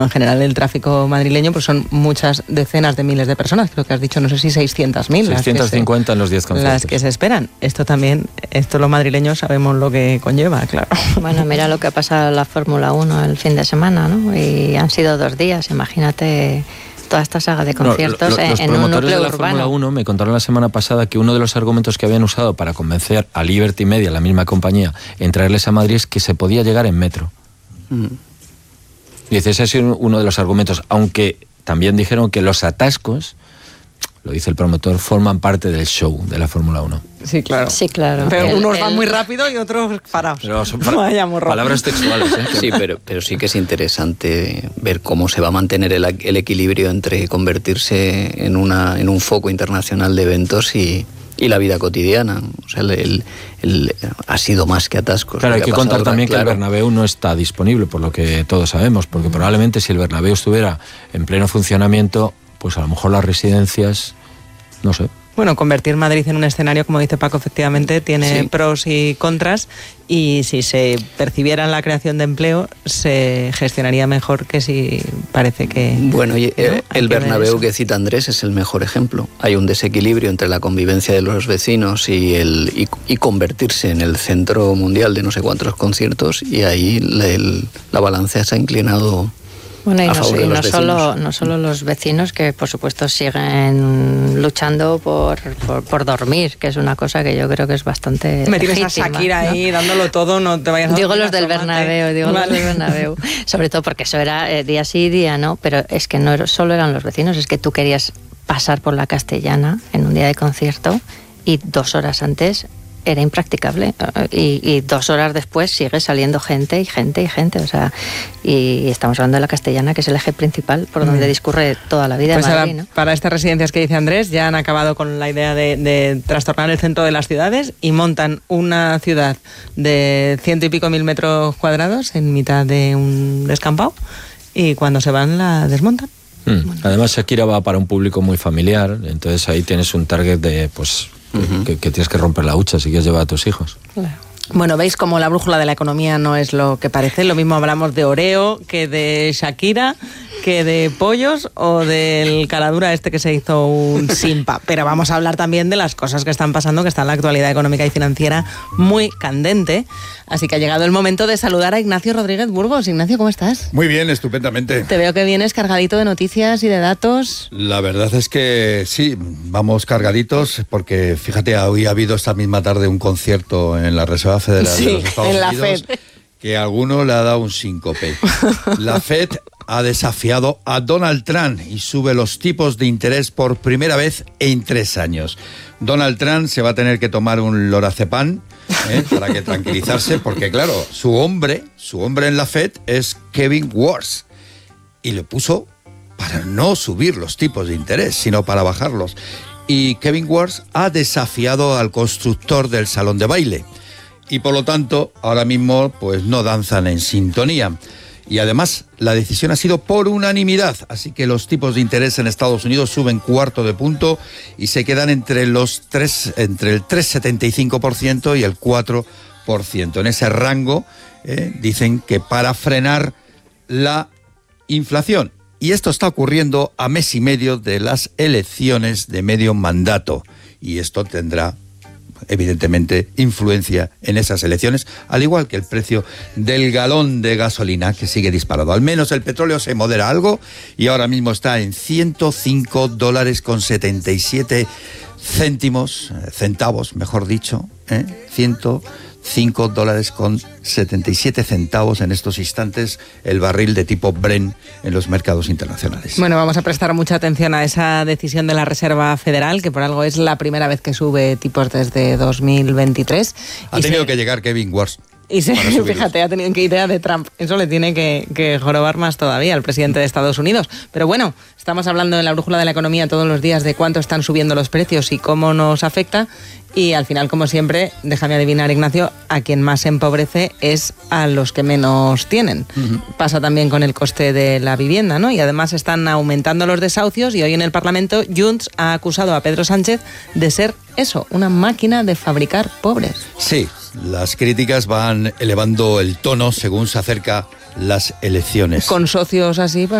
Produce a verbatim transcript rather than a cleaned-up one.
En general el tráfico madrileño pues son muchas decenas de miles de personas, creo que has dicho, no sé si seiscientas mil. seiscientos cincuenta en los diez conciertos. Las que se esperan. Esto también, esto los madrileños sabemos lo que conlleva, claro. Bueno, mira lo que ha pasado en la Fórmula uno el fin de semana, ¿no? Y han sido dos días, imagínate toda esta saga de conciertos no, lo, lo, los en un núcleo de la urbano. Fórmula uno me contaron la semana pasada que uno de los argumentos que habían usado para convencer a Liberty Media, la misma compañía, en traerles a Madrid es que se podía llegar en metro. Mm. Y dice, ese es uno de los argumentos, aunque también dijeron que los atascos, lo dice el promotor, forman parte del show de la Fórmula uno. Sí, claro. Sí, claro. Pero el, unos el... van muy rápido y otros parados. Pero son para... palabras textuales, ¿eh? Sí, pero, pero sí que es interesante ver cómo se va a mantener el, el equilibrio entre convertirse en, una, en un foco internacional de eventos y... y la vida cotidiana. O sea, el, el, el, ha sido más que atascos. Claro, hay que contar ahora, también claro. que el Bernabéu no está disponible, por lo que todos sabemos, porque mm. probablemente si el Bernabéu estuviera en pleno funcionamiento, pues a lo mejor las residencias, no sé. Bueno, convertir Madrid en un escenario, como dice Paco, efectivamente tiene sí. pros y contras, y si se percibiera en la creación de empleo, se gestionaría mejor que si parece que... Bueno, y ¿no? el, el Bernabéu que cita Andrés es el mejor ejemplo. Hay un desequilibrio entre la convivencia de los vecinos y, el, y, y convertirse en el centro mundial de no sé cuántos conciertos, y ahí la, el, la balanza se ha inclinado... Bueno, y no, y no solo no solo los vecinos, que por supuesto siguen luchando por, por, por dormir, que es una cosa que yo creo que es bastante me tienes legítima, a Shakira, ¿no? Ahí dándolo todo, no te vayas a... Digo los del Bernabéu, digo vale. los del Bernabéu, sobre todo porque eso era eh, día sí día no, pero es que no solo eran los vecinos, es que tú querías pasar por la Castellana en un día de concierto y dos horas antes era impracticable, y, y dos horas después sigue saliendo gente y gente y gente, o sea, y estamos hablando de la Castellana, que es el eje principal por donde discurre toda la vida pues de Madrid, ¿no? Para estas residencias que dice Andrés, ya han acabado con la idea de, de trastornar el centro de las ciudades y montan una ciudad de ciento y pico mil metros cuadrados en mitad de un descampado, y cuando se van la desmontan. Mm. Bueno. Además Shakira va para un público muy familiar, entonces ahí tienes un target de, pues... Uh-huh. Que, que tienes que romper la hucha si quieres llevar a tus hijos. Claro. Bueno, veis como la brújula de la economía no es lo que parece. Lo mismo hablamos de Oreo que de Shakira, que de pollos o del caladura este que se hizo un simpa. Pero vamos a hablar también de las cosas que están pasando, que está en la actualidad económica y financiera muy candente. Así que ha llegado el momento de saludar a Ignacio Rodríguez Burgos. Ignacio, ¿cómo estás? Muy bien, estupendamente. Te veo que vienes cargadito de noticias y de datos. La verdad es que sí, vamos cargaditos, porque fíjate, hoy ha habido esta misma tarde un concierto en la Reserva Federal sí, de los Estados en la Unidos, Fed, que a alguno le ha dado un síncope. La Fed ha desafiado a Donald Trump y sube los tipos de interés por primera vez en tres años. Donald Trump se va a tener que tomar un lorazepam ¿eh? para que tranquilizarse, porque claro, su hombre, su hombre en la Fed es Kevin Warsh, y le puso para no subir los tipos de interés, sino para bajarlos. Y Kevin Warsh ha desafiado al constructor del salón de baile. Y por lo tanto, ahora mismo pues no danzan en sintonía. Y además, la decisión ha sido por unanimidad, así que los tipos de interés en Estados Unidos suben cuarto de punto y se quedan entre los tres, entre el tres coma setenta y cinco por ciento y el cuatro por ciento. En ese rango eh, dicen que para frenar la inflación. Y esto está ocurriendo a mes y medio de las elecciones de medio mandato. Y esto tendrá, evidentemente, influencia en esas elecciones, al igual que el precio del galón de gasolina, que sigue disparado. Al menos el petróleo se modera algo y ahora mismo está en ciento cinco dólares con setenta y siete céntimos, centavos, mejor dicho, ¿eh? ciento cinco dólares con setenta y siete centavos en estos instantes el barril de tipo Brent en los mercados internacionales. Bueno, vamos a prestar mucha atención a esa decisión de la Reserva Federal, que por algo es la primera vez que sube tipos desde dos mil veintitrés. Ha y tenido se... que llegar Kevin Warsh. Y se, fíjate, ha tenido que idea de Trump. Eso le tiene que, que jorobar más todavía al presidente de Estados Unidos. Pero bueno, estamos hablando en la brújula de la economía todos los días de cuánto están subiendo los precios y cómo nos afecta. Y al final, como siempre, déjame adivinar, Ignacio, a quien más se empobrece es a los que menos tienen. Uh-huh. Pasa también con el coste de la vivienda, ¿no? Y además están aumentando los desahucios y hoy en el Parlamento Junts ha acusado a Pedro Sánchez de ser eso, una máquina de fabricar pobres. Sí, las críticas van elevando el tono según se acerca las elecciones. Con socios así,